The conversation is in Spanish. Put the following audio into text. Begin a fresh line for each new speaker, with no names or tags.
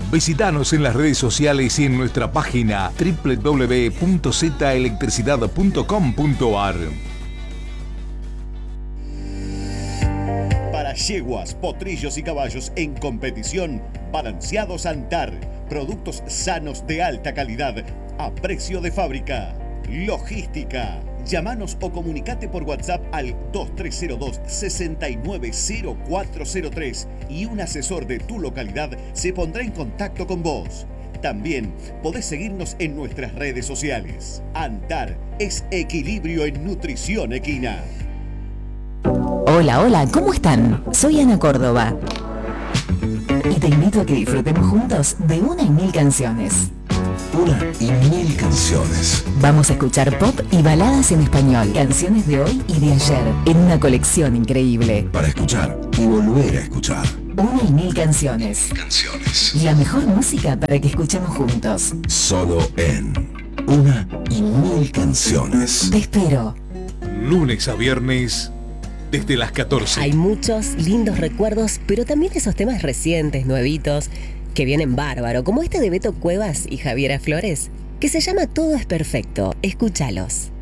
Visítanos en las redes sociales y en nuestra página www.zelectricidad.com.ar.
Para yeguas, potrillos y caballos en competición, Balanceados Antar. Productos sanos de alta calidad a precio de fábrica. Logística. Llámanos o comunicate por WhatsApp al 2302-690403 y un asesor de tu localidad se pondrá en contacto con vos. También podés seguirnos en nuestras redes sociales. Antar es equilibrio en nutrición equina.
Hola, hola, ¿cómo están? Soy Ana Córdoba y te invito a que disfrutemos juntos de una y mil canciones.
Una y mil canciones.
Vamos a escuchar pop y baladas en español, canciones de hoy y de ayer, en una colección increíble.
Para escuchar y volver a escuchar.
Una y mil canciones.
Canciones.
La mejor música para que escuchemos juntos.
Solo en Una y Mil Canciones.
Te espero.
Lunes a viernes, desde las 14.
Hay muchos lindos recuerdos, pero también esos temas recientes, nuevitos, que vienen bárbaro, como este de Beto Cuevas y Javiera Flores, que se llama Todo es Perfecto. Escúchalos.